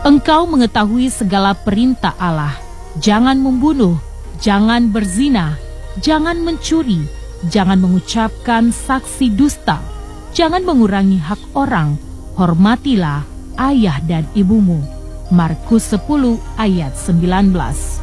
Engkau mengetahui segala perintah Allah. Jangan membunuh, jangan berzina, jangan mencuri, jangan mengucapkan saksi dusta, jangan mengurangi hak orang, hormatilah ayah dan ibumu. Markus 10 ayat 19.